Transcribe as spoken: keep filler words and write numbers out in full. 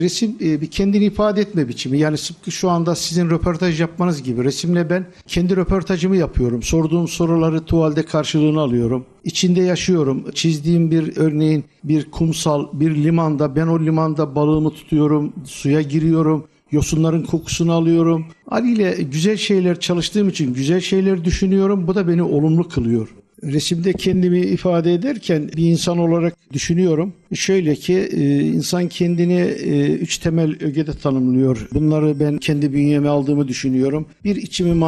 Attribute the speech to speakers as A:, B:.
A: Resim e, bir kendini ifade etme biçimi. Yani sıpkı şu anda sizin röportaj yapmanız gibi. Resimle ben kendi röportajımı yapıyorum. Sorduğum soruları tuvalde karşılığını alıyorum. İçinde yaşıyorum. Çizdiğim bir örneğin bir kumsal, bir limanda. Ben o limanda balığımı tutuyorum. Suya giriyorum. Yosunların kokusunu alıyorum. Haliyle güzel şeyler çalıştığım için güzel şeyler düşünüyorum. Bu da beni olumlu kılıyor. Resimde kendimi ifade ederken bir insan olarak düşünüyorum. Şöyle ki insan kendini üç temel ögede tanımlıyor. Bunları ben kendi bünyeme aldığımı düşünüyorum. Bir, içimi